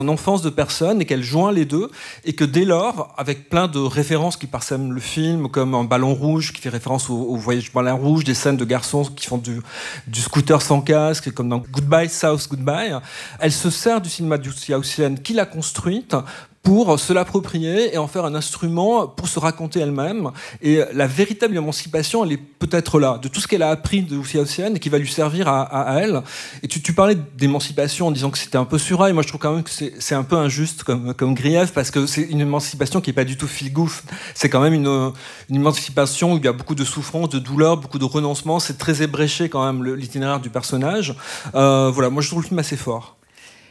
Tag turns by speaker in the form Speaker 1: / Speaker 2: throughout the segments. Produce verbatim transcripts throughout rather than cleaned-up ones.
Speaker 1: une enfance de personnes et qu'elle joint les deux et que dès lors, avec plein de références qui parsèment le film, comme un ballon rouge qui fait référence au, au voyage du ballon rouge, des scènes de garçons qui font du, du scooter sans casque, comme dans Goodbye South Goodbye, elle se sert du cinéma de Wu Hsiao-hsien qui l'a construite pour se l'approprier et en faire un instrument pour se raconter elle-même. Et la véritable émancipation, elle est peut-être là, de tout ce qu'elle a appris de Wu Hsiao-hsien et qui va lui servir à, à, à elle. Et tu, tu parlais d'émancipation en disant que c'était un peu surail. Moi, je trouve quand même que c'est, c'est un peu injuste comme, comme grief, parce que c'est une émancipation qui n'est pas du tout feel-goof. C'est quand même une, une émancipation où il y a beaucoup de souffrance, de douleur, beaucoup de renoncement. C'est très ébréché quand même, le, l'itinéraire du personnage. Euh, voilà, moi, je trouve le film assez fort.
Speaker 2: Charlotte ?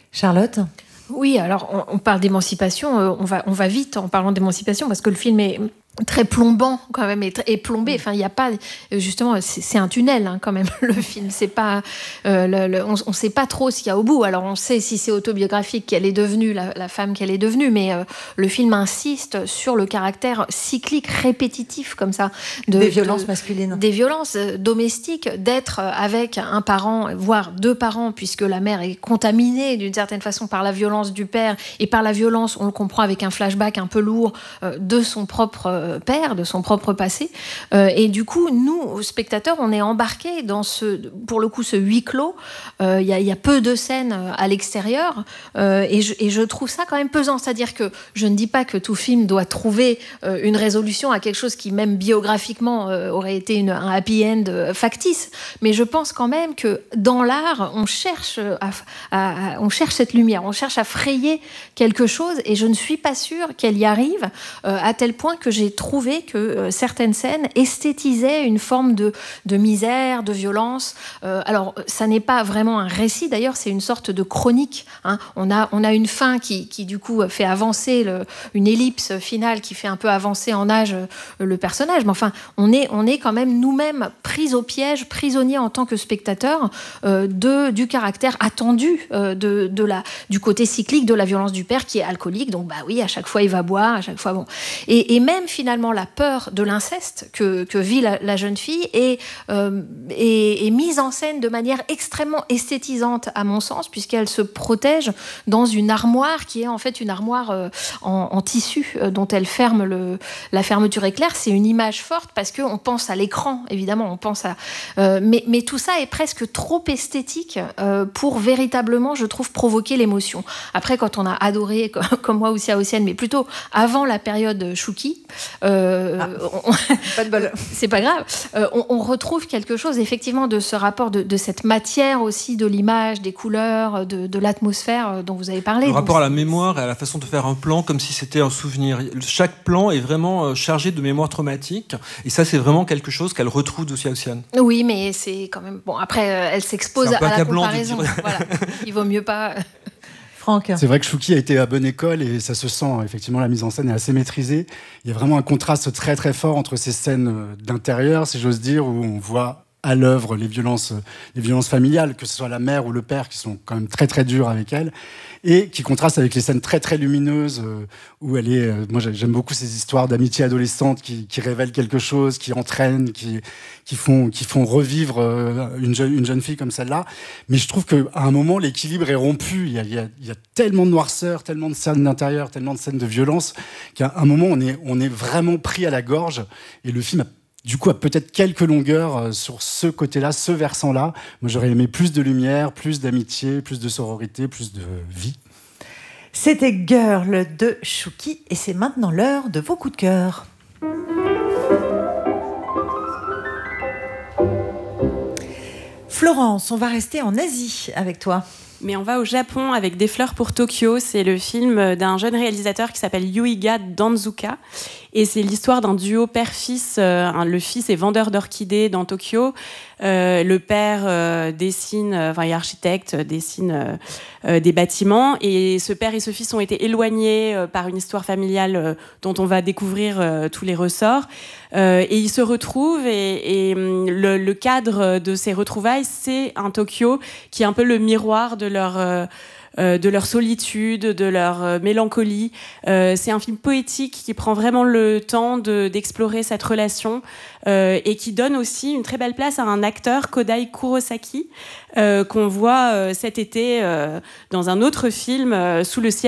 Speaker 3: Oui, alors on, on parle d'émancipation, euh, on va, on va vite en parlant d'émancipation parce que le film est très plombant quand même et, et plombé. Enfin, il y a pas justement, c'est, c'est un tunnel hein, quand même le film. C'est pas, euh, le, le, on, on sait pas trop ce qu'il y a au bout. Alors on sait si c'est autobiographique qu'elle est devenue la, la femme qu'elle est devenue, mais euh, le film insiste sur le caractère cyclique, répétitif comme ça
Speaker 2: de, des violences de, masculines,
Speaker 3: des violences domestiques, d'être avec un parent, voire deux parents, puisque la mère est contaminée d'une certaine façon par la violence du père et par la violence, on le comprend avec un flashback un peu lourd euh, de son propre euh, père, de son propre passé. Euh, et du coup, nous, spectateurs, on est embarqués dans ce, pour le coup, ce huis clos. Il euh, y, y a peu de scènes à l'extérieur euh, et, je, et je trouve ça quand même pesant. C'est-à-dire que je ne dis pas que tout film doit trouver euh, une résolution à quelque chose qui, même biographiquement, euh, aurait été une, un happy end euh, factice. Mais je pense quand même que dans l'art, on cherche, à, à, à, on cherche cette lumière, on cherche à frayer quelque chose et je ne suis pas sûre qu'elle y arrive euh, à tel point que j'ai trouvé que euh, certaines scènes esthétisaient une forme de, de misère, de violence. Euh, alors, ça n'est pas vraiment un récit, d'ailleurs, c'est une sorte de chronique. Hein. On a, on a une fin qui, qui, du coup, fait avancer, le, une ellipse finale qui fait un peu avancer en âge euh, le personnage. Mais enfin, on est, on est quand même nous-mêmes pris au piège, prisonniers en tant que spectateurs euh, de, du caractère attendu euh, de, de la, du côté cyclique de la violence du père qui est alcoolique. Donc, bah oui, à chaque fois, il va boire, à chaque fois, bon. Et, et même, finalement, la peur de l'inceste que, que vit la, la jeune fille est, euh, est, est mise en scène de manière extrêmement esthétisante, à mon sens, puisqu'elle se protège dans une armoire qui est en fait une armoire euh, en, en tissu euh, dont elle ferme le, la fermeture éclair. C'est une image forte parce qu'on pense à l'écran, évidemment, on pense à... Euh, mais, mais tout ça est presque trop esthétique euh, pour véritablement, je trouve, provoquer l'émotion. Après, quand on a adoré, comme, comme moi aussi à Océane, mais plutôt avant la période Chouki, euh, ah, on,
Speaker 2: pas de bol.
Speaker 3: C'est pas grave. Euh, on, on retrouve quelque chose, effectivement, de ce rapport, de, de cette matière aussi, de l'image, des couleurs, de, de l'atmosphère dont vous avez parlé.
Speaker 1: Le
Speaker 3: Donc,
Speaker 1: rapport
Speaker 3: c'est...
Speaker 1: à la mémoire et à la façon de faire un plan comme si c'était un souvenir. Chaque plan est vraiment chargé de mémoire traumatique. Et ça, c'est vraiment quelque chose qu'elle retrouve de Wu Hsiao-hsien.
Speaker 3: Oui, mais c'est quand même... Bon, après, elle s'expose à la comparaison.
Speaker 1: De dire...
Speaker 3: Voilà. Il vaut mieux pas...
Speaker 2: Franck.
Speaker 4: C'est vrai que Chouki a été à bonne école et ça se sent, effectivement, la mise en scène est assez maîtrisée. Il y a vraiment un contraste très très fort entre ces scènes d'intérieur, si j'ose dire, où on voit à l'œuvre les violences, les violences familiales, que ce soit la mère ou le père, qui sont quand même très très durs avec elle, et qui contrastent avec les scènes très très lumineuses euh, où elle est. Euh, moi, j'aime beaucoup ces histoires d'amitié adolescente qui, qui révèlent quelque chose, qui entraînent, qui qui font qui font revivre euh, une jeune une jeune fille comme celle-là. Mais je trouve qu'à un moment, l'équilibre est rompu. Il y a il y a, il y a tellement de noirceur, tellement de scènes d'intérieur, tellement de scènes de violence qu'à un moment, on est on est vraiment pris à la gorge. Et le film a du coup, a peut-être quelques longueurs sur ce côté-là, ce versant-là. Moi, j'aurais aimé plus de lumière, plus d'amitié, plus de sororité, plus de vie.
Speaker 2: C'était Girl de Chouki et c'est maintenant l'heure de vos coups de cœur. Florence, on va rester en Asie avec toi.
Speaker 5: Mais on va au Japon avec Des fleurs pour Tokyo. C'est le film d'un jeune réalisateur qui s'appelle Yuiga Danzuka. Et c'est l'histoire d'un duo père-fils. Euh, le fils est vendeur d'orchidées dans Tokyo. Euh, le père euh, dessine, enfin, est architecte, dessine euh, euh, des bâtiments. Et ce père et ce fils ont été éloignés euh, par une histoire familiale euh, dont on va découvrir euh, tous les ressorts. Euh, et ils se retrouvent. Et, et le, le cadre de ces retrouvailles, c'est un Tokyo qui est un peu le miroir de leur... Euh, Euh, de leur solitude, de leur euh, mélancolie. Euh, c'est un film poétique qui prend vraiment le temps de, d'explorer cette relation euh, et qui donne aussi une très belle place à un acteur, Kodai Kurosaki, euh, qu'on voit euh, cet été euh, dans un autre film, euh, Sous le ciel